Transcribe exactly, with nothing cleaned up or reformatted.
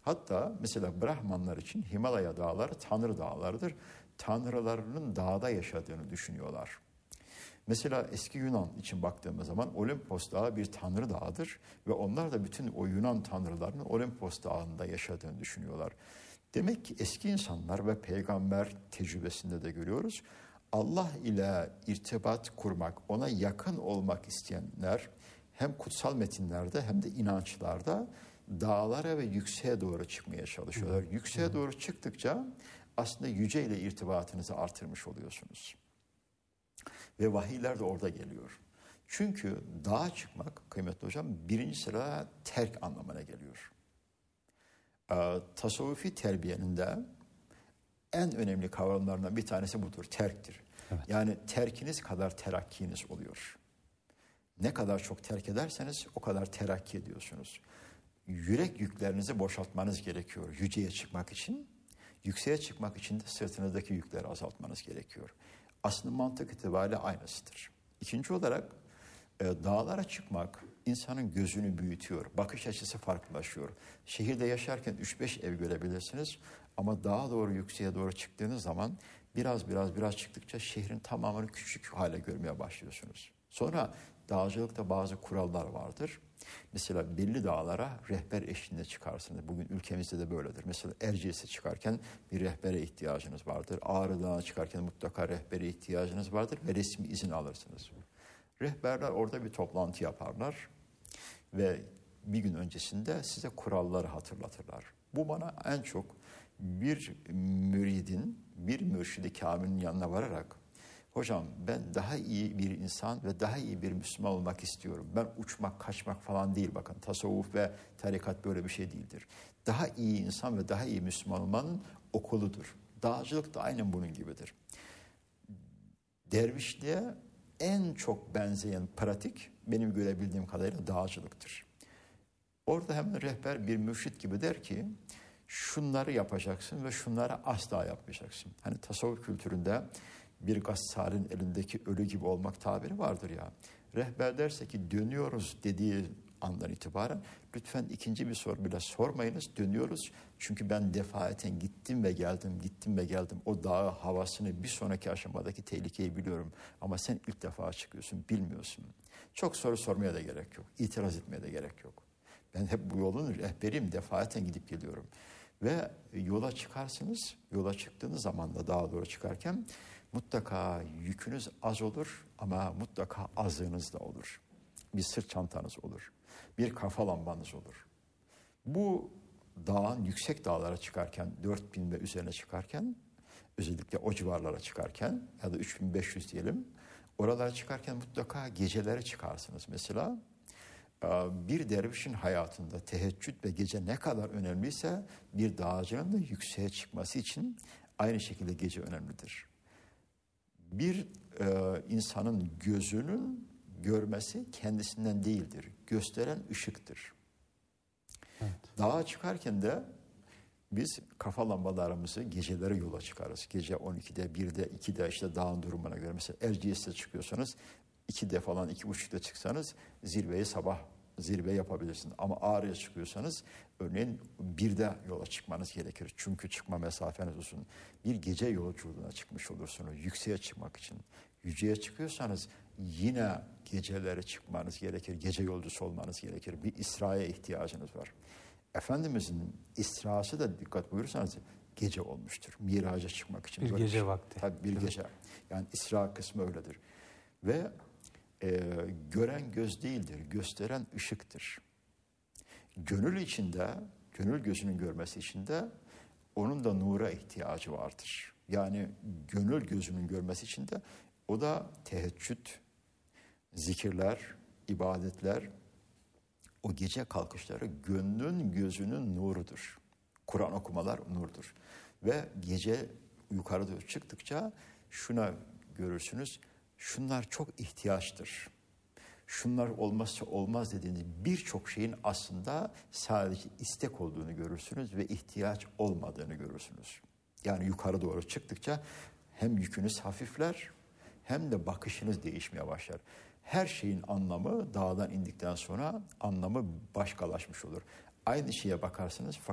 Hatta mesela Brahmanlar için Himalaya dağları Tanrı dağlarıdır. Tanrılarının dağda yaşadığını düşünüyorlar. Mesela eski Yunan için baktığımız zaman Olimpos Dağı bir tanrı dağıdır ve onlar da bütün o Yunan tanrılarının Olimpos Dağı'nda yaşadığını düşünüyorlar. Demek ki eski insanlar ve peygamber tecrübesinde de görüyoruz. Allah ile irtibat kurmak, ona yakın olmak isteyenler hem kutsal metinlerde hem de inançlarda dağlara ve yükseğe doğru çıkmaya çalışıyorlar. Hı. Yükseğe Hı. doğru çıktıkça aslında yüce ile irtibatınızı artırmış oluyorsunuz. Ve vahiyler de orada geliyor. Çünkü dağa çıkmak kıymetli hocam birinci sıra terk anlamına geliyor. Ee, tasavvufi terbiyenin de en önemli kavramlarından bir tanesi budur. Terktir. Evet. Yani terkiniz kadar terakkiniz oluyor. Ne kadar çok terk ederseniz o kadar terakki ediyorsunuz. Yürek yüklerinizi boşaltmanız gerekiyor yüceye çıkmak için. Yükseğe çıkmak için de sırtınızdaki yükleri azaltmanız gerekiyor. Aslında mantık itibariyle aynısıdır. İkinci olarak e, dağlara çıkmak insanın gözünü büyütüyor. Bakış açısı farklılaşıyor. Şehirde yaşarken üç beş ev görebilirsiniz. Ama dağa doğru yükseğe doğru çıktığınız zaman biraz biraz biraz çıktıkça şehrin tamamını küçük hale görmeye başlıyorsunuz. Sonra dağcılıkta bazı kurallar vardır. Mesela belli dağlara rehber eşliğinde çıkarsınız. Bugün ülkemizde de böyledir. Mesela Erciyes'e çıkarken bir rehbere ihtiyacınız vardır. Ağrı Dağı'na çıkarken mutlaka rehbere ihtiyacınız vardır ve resmi izin alırsınız. Rehberler orada bir toplantı yaparlar ve bir gün öncesinde size kuralları hatırlatırlar. Bu bana en çok bir müridin, bir mürşidi kamilin yanına vararak hocam ben daha iyi bir insan ve daha iyi bir Müslüman olmak istiyorum. Ben uçmak, kaçmak falan değil bakın. Tasavvuf ve tarikat böyle bir şey değildir. Daha iyi insan ve daha iyi Müslüman olmanın okuludur. Dağcılık da aynen bunun gibidir. Dervişliğe en çok benzeyen pratik benim görebildiğim kadarıyla dağcılıktır. Orada hemen rehber bir mürşit gibi der ki şunları yapacaksın ve şunları asla yapmayacaksın. Hani tasavvuf kültüründe bir gassalin elindeki ölü gibi olmak tabiri vardır ya. Rehber derse ki dönüyoruz dediği andan itibaren lütfen ikinci bir soru bile sormayınız, dönüyoruz. Çünkü ben defaten gittim ve geldim, gittim ve geldim. O dağı havasını bir sonraki aşamadaki tehlikeyi biliyorum. Ama sen ilk defa çıkıyorsun, bilmiyorsun. Çok soru sormaya da gerek yok, itiraz etmeye de gerek yok. Ben hep bu yolun rehberiyim, defaten gidip geliyorum. Ve yola çıkarsınız, yola çıktığınız zaman da dağa doğru çıkarken mutlaka yükünüz az olur ama mutlaka azığınız da olur. Bir sırt çantanız olur, bir kafa lambanız olur. Bu dağın yüksek dağlara çıkarken, dört bin ve üzerine çıkarken, özellikle o civarlara çıkarken ya da üç bin beş yüz diyelim, oralara çıkarken mutlaka geceleri çıkarsınız mesela. Bir dervişin hayatında teheccüd ve gece ne kadar önemliyse bir dağcının da yükseğe çıkması için aynı şekilde gece önemlidir. Bir e, insanın gözünün görmesi kendisinden değildir. Gösteren ışıktır. Evet. Dağa çıkarken de biz kafa lambalarımızı geceleri yola çıkarız. Gece on ikide, birde, ikide işte dağın durumuna göre. Mesela Erciyes'te çıkıyorsanız ikide falan, iki buçukta çıksanız zirveyi sabah zirve yapabilirsiniz. Ama Ağrı'ya çıkıyorsanız örneğin birde yola çıkmanız gerekir. Çünkü çıkma mesafeniz uzun. Bir gece yolculuğuna çıkmış olursunuz yükseğe çıkmak için. Yüceye çıkıyorsanız yine geceleri çıkmanız gerekir. Gece yolcusu olmanız gerekir. Bir İsra'ya ihtiyacınız var. Efendimizin İsra'sı da dikkat buyurursanız gece olmuştur. Miraca çıkmak için. Bir gece şey. vakti. Tabii bir evet. gece. Yani İsra kısmı öyledir. Ve e, gören göz değildir. Gösteren ışıktır. Gönül içinde, gönül gözünün görmesi için de onun da nura ihtiyacı vardır. Yani gönül gözünün görmesi için de o da teheccüd, zikirler, ibadetler, o gece kalkışları gönlün gözünün nurudur. Kur'an okumalar nurdur. Ve gece yukarı doğru çıktıkça şuna görürsünüz, şunlar çok ihtiyaçtır. Şunlar olmazsa olmaz dediğiniz birçok şeyin aslında sadece istek olduğunu görürsünüz ve ihtiyaç olmadığını görürsünüz. Yani yukarı doğru çıktıkça hem yükünüz hafifler hem de bakışınız değişmeye başlar. Her şeyin anlamı dağdan indikten sonra anlamı başkalaşmış olur. Aynı şeye bakarsınız fakat